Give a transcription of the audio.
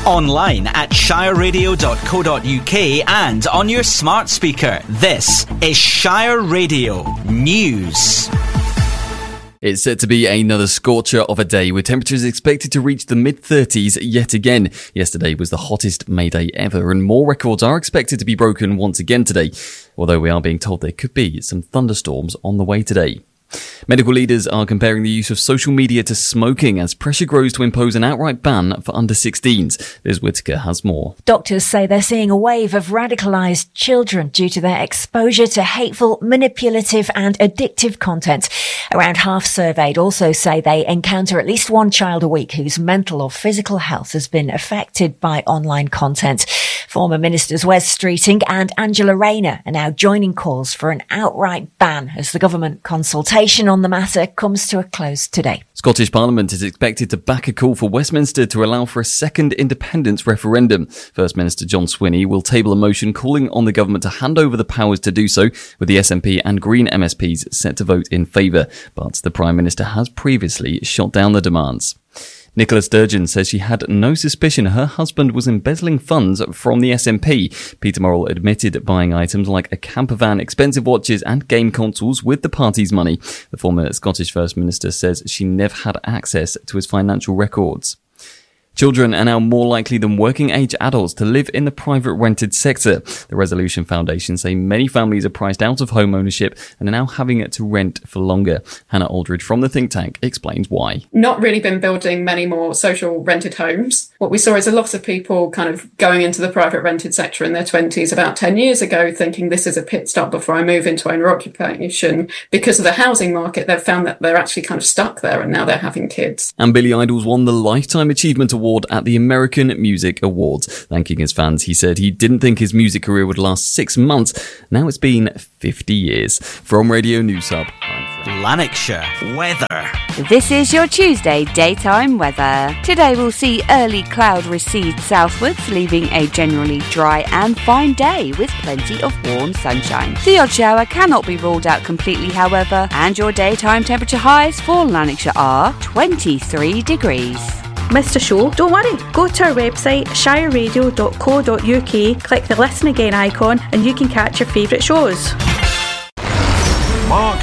Online at shireradio.co.uk and on your smart speaker. This is Shire Radio News. It's set to be another scorcher of a day, with temperatures expected to reach the mid-30s yet again. Yesterday was the hottest May Day ever, and more records are expected to be broken once again today, although we are being told there could be some thunderstorms on the way today. Medical leaders are comparing the use of social media to smoking as pressure grows to impose an outright ban for under 16s. Liz Whittaker has more. Doctors say they're seeing a wave of radicalised children due to their exposure to hateful, manipulative and addictive content. Around half surveyed also say they encounter at least one child a week whose mental or physical health has been affected by online content. Former Ministers Wes Streeting and Angela Rayner are now joining calls for an outright ban as the government consultation on the matter comes to a close today. Scottish Parliament is expected to back a call for Westminster to allow for a second independence referendum. First Minister John Swinney will table a motion calling on the government to hand over the powers to do so, with the SNP and Green MSPs set to vote in favour. But the Prime Minister has previously shot down the demands. Nicola Sturgeon says she had no suspicion her husband was embezzling funds from the SNP. Peter Murrell admitted buying items like a camper van, expensive watches and game consoles with the party's money. The former Scottish First Minister says she never had access to his financial records. Children are now more likely than working-age adults to live in the private rented sector. The Resolution Foundation say many families are priced out of home ownership and are now having to rent for longer. Hannah Aldridge from the think tank explains why. Not really been building many more social rented homes. What we saw is a lot of people kind of going into the private rented sector in their 20s about 10 years ago, thinking this is a pit stop before I move into owner occupation. Because of the housing market, they've found that they're actually kind of stuck there and now they're having kids. And Billy Idol's won the Lifetime Achievement Award at the American Music Awards. Thanking his fans, he said he didn't think his music career would last 6 months. Now it's been 50 years. From Radio News Hub, I'm Frank. Lanarkshire weather. This is your Tuesday daytime weather. Today we'll see early cloud recede southwards, leaving a generally dry and fine day with plenty of warm sunshine. The odd shower cannot be ruled out completely, however, and your daytime temperature highs for Lanarkshire are 23 degrees. Missed a show? Don't worry. Go to our website shireradio.co.uk, click the Listen Again icon and you can catch your favourite shows. Mark